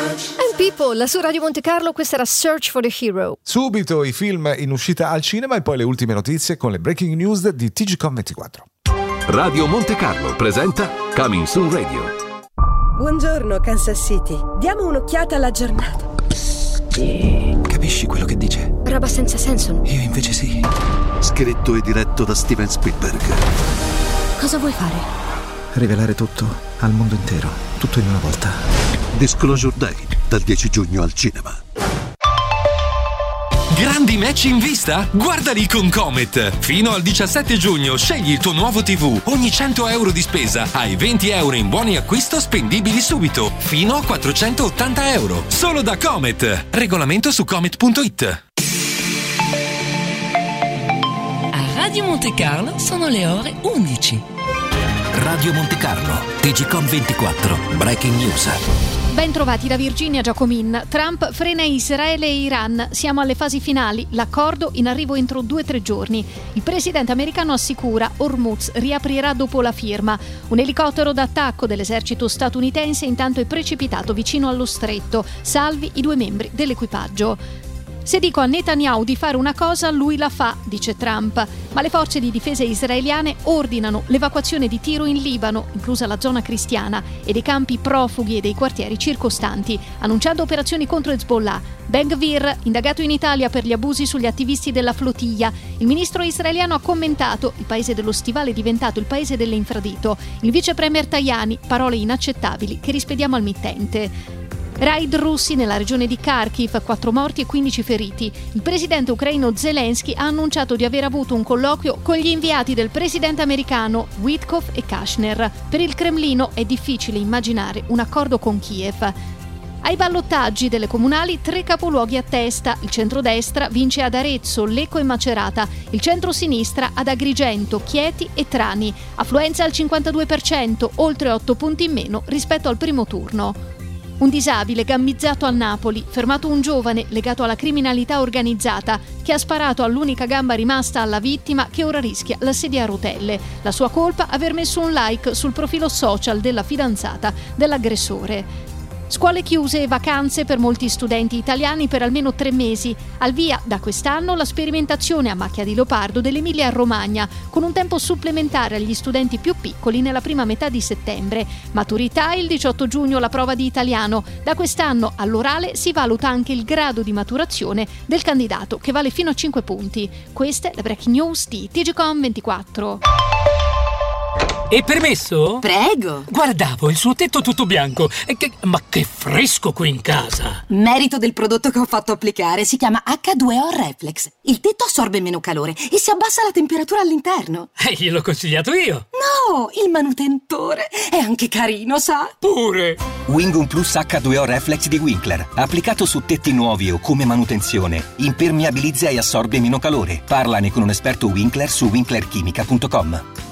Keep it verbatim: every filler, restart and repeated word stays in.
And People, la su Radio Monte Carlo, questa era Search for the Hero. Subito i film in uscita al cinema e poi le ultime notizie con le breaking news di T G Com ventiquattro. Radio Monte Carlo presenta Coming Soon Radio. Buongiorno Kansas City, diamo un'occhiata alla giornata. Capisci quello che dice? Roba senza senso. Io invece sì. Scritto e diretto da Steven Spielberg. Cosa vuoi fare? Rivelare tutto al mondo intero, tutto in una volta. Disclosure Day, dal dieci giugno al cinema. Grandi match in vista? Guardali con Comet! Fino al diciassette giugno scegli il tuo nuovo tivù. Ogni cento euro di spesa hai venti euro in buoni acquisto spendibili subito. Fino a quattrocentottanta euro. Solo da Comet. Regolamento su comet punto it. A Radio Monte Carlo sono le ore undici. Radio Monte Carlo, T G Com ventiquattro, Breaking News. Ben trovati da Virginia Giacomin. Trump frena Israele e Iran. Siamo alle fasi finali. L'accordo in arrivo entro due o tre giorni. Il presidente americano assicura Hormuz riaprirà dopo la firma. Un elicottero d'attacco dell'esercito statunitense intanto è precipitato vicino allo stretto. Salvi i due membri dell'equipaggio. Se dico a Netanyahu di fare una cosa, lui la fa, dice Trump. Ma le forze di difesa israeliane ordinano l'evacuazione di Tiro in Libano, inclusa la zona cristiana, e dei campi profughi e dei quartieri circostanti, annunciando operazioni contro Hezbollah. Ben Gvir, indagato in Italia per gli abusi sugli attivisti della flottiglia. Il ministro israeliano ha commentato: il paese dello stivale è diventato il paese dell'infradito. Il vice premier Tajani, parole inaccettabili che rispediamo al mittente. Raid russi nella regione di Kharkiv, quattro morti e quindici feriti. Il presidente ucraino Zelensky ha annunciato di aver avuto un colloquio con gli inviati del presidente americano Witkoff e Kushner. Per il Cremlino è difficile immaginare un accordo con Kiev. Ai ballottaggi delle comunali tre capoluoghi a testa. Il centrodestra vince ad Arezzo, Lecco e Macerata. Il centrosinistra ad Agrigento, Chieti e Trani. Affluenza al cinquantadue per cento, oltre otto punti in meno rispetto al primo turno. Un disabile gammizzato a Napoli, fermato un giovane legato alla criminalità organizzata che ha sparato all'unica gamba rimasta alla vittima che ora rischia la sedia a rotelle. La sua colpa? Aver messo un like sul profilo social della fidanzata dell'aggressore. Scuole chiuse e vacanze per molti studenti italiani per almeno tre mesi. Al via da quest'anno la sperimentazione a macchia di leopardo dell'Emilia-Romagna, con un tempo supplementare agli studenti più piccoli nella prima metà di settembre. Maturità il diciotto giugno la prova di italiano. Da quest'anno all'orale si valuta anche il grado di maturazione del candidato, che vale fino a cinque punti. Queste le breaking news di T G Com ventiquattro. E permesso? Prego. Guardavo il suo tetto tutto bianco. E che, ma che fresco qui in casa! Merito del prodotto che ho fatto applicare. Si chiama acca due o Reflex. Il tetto assorbe meno calore e si abbassa la temperatura all'interno. E gliel'ho consigliato io. No, il manutentore. È anche carino, sa? Pure. Wingum Plus acca due o Reflex di Winkler. Applicato su tetti nuovi o come manutenzione. Impermeabilizza e assorbe meno calore. Parlane con un esperto Winkler su winkler chimica punto com.